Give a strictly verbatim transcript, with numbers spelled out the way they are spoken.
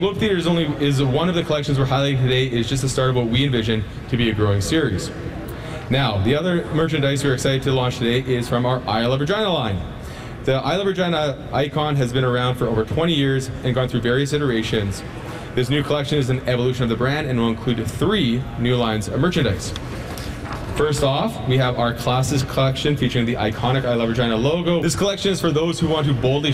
Globe Theater is only is one of the collections we're highlighting today. Is just the start of what we envision to be a growing series. Now, the other merchandise we're excited to launch today is from our I Love Regina line. The I Love Regina icon has been around for over twenty years and gone through various iterations. This new collection is an evolution of the brand and will include three new lines of merchandise. First off, we have our Classics collection featuring the iconic I Love Regina logo. This collection is for those who want to boldly